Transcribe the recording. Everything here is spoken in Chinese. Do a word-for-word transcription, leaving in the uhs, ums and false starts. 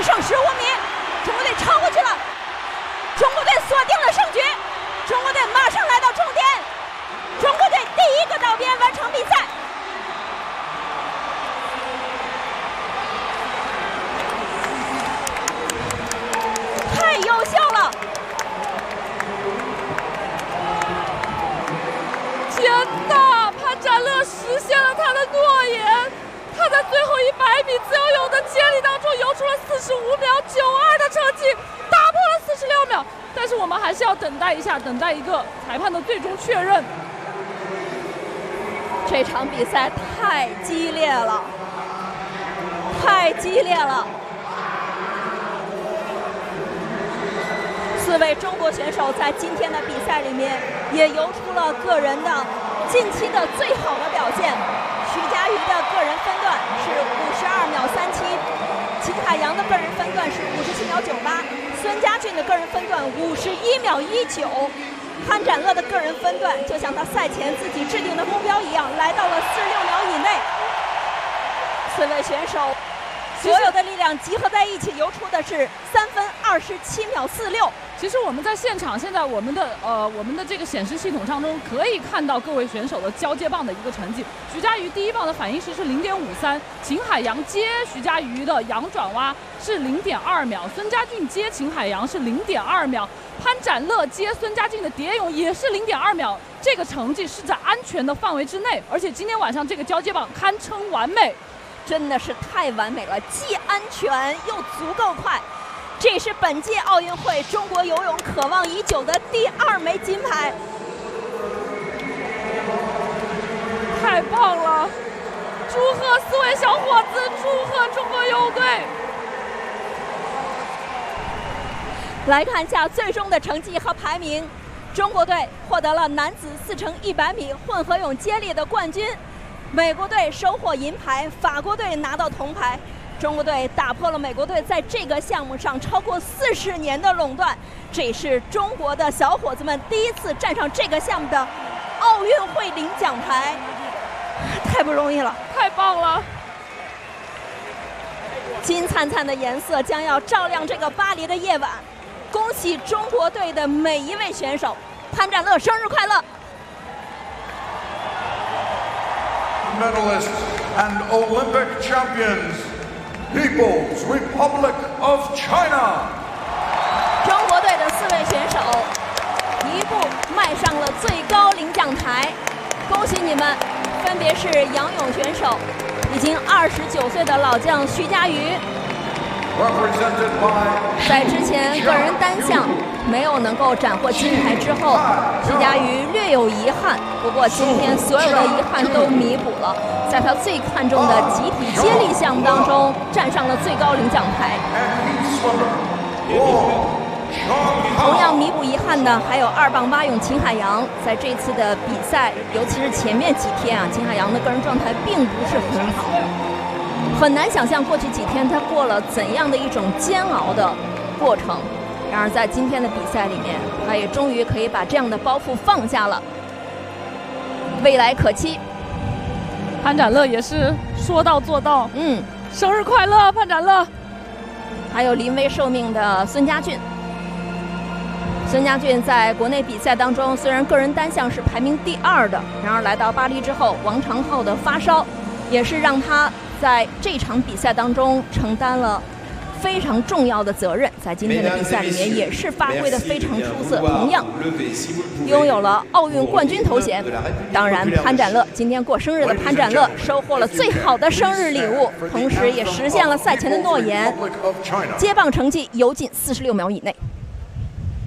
剩十五米，中国队超过去了，中国队锁定了胜局，中国队马上来到终点，中国队第一个到边完成比赛。太优秀了！ 天哪，潘展乐实现了他的诺言，他在最后一百米自由泳的接力当中游出了四十五秒九二的成绩，打破了四十六秒。但是我们还是要等待一下，等待一个裁判的最终确认。 这场比赛太激烈了，太激烈了！四位中国选手在今天的比赛里面也游出了个人的近期的最好的表现。徐嘉余的个人分段是五十二秒三七，秦海洋的个人分段是五十七秒九八，孙佳俊的个人分段五十一秒一九。潘展乐的个人分段就像他赛前自己制定的目标一样，来到了四十六秒以内。四位选手所有的力量集合在一起，游出的是三分二十七秒四六。 其实我们在现场，现在我们的呃我们的这个显示系统当中可以看到各位选手的交接棒的一个成绩。徐嘉余第一棒的反应时是零点五三，秦海洋接徐嘉余的仰转蛙是零点二秒，孙佳俊接秦海洋是零点二秒，潘展乐接孙佳俊的蝶泳也是零点二秒。这个成绩是在安全的范围之内，而且今天晚上这个交接棒堪称完美。 真的是太完美了，既安全又足够快。这是本届奥运会中国游泳渴望已久的第二枚金牌， 太棒了！祝贺四位小伙子，祝贺中国游泳队！ 来看一下最终的成绩和排名，中国队获得了男子四乘一百米混合泳接力的冠军。美国队收获银牌，法国队拿到铜牌。中国队打破了美国队在这个项目上超过四十年的垄断，这也是中国的小伙子们第一次站上这个项目的奥运会领奖台，太不容易了， 太棒了！ 金灿灿的颜色将要照亮这个巴黎的夜晚，恭喜中国队的每一位选手，潘展乐生日快乐！ Medalists and Olympic champions, People's Republic of China. 中国队的四位选手一步迈上了最高领奖台，恭喜你们！分别是仰泳选手，已经二十九岁的老将徐嘉余，在之前个人单项没有能够斩获金牌之后，徐嘉余略有遗憾。不过今天所有的遗憾都弥补了，在他最看重的集体接力项目当中，站上了最高领奖台。同样弥补遗憾的还有二磅蛙泳秦海洋，在这次的比赛，尤其是前面几天啊，秦海洋的个人状态并不是很好，很难想象过去几天他过了怎样的一种煎熬的过程。然而在今天的比赛里面，他也终于可以把这样的包袱放下了，未来可期。 潘展乐也是说到做到， 嗯， 生日快乐，潘展乐！ 还有临危受命的孙佳俊。孙佳俊在国内比赛当中，虽然个人单项是排名第二的，然而来到巴黎之后，王长浩的发烧也是让他在这场比赛当中承担了非常重要的责任，在今天的比赛里面也是发挥得非常出色，同样拥有了奥运冠军头衔。当然，潘展乐今天过生日的潘展乐收获了最好的生日礼物，同时也实现了赛前的诺言，接棒成绩游进四十六秒以内。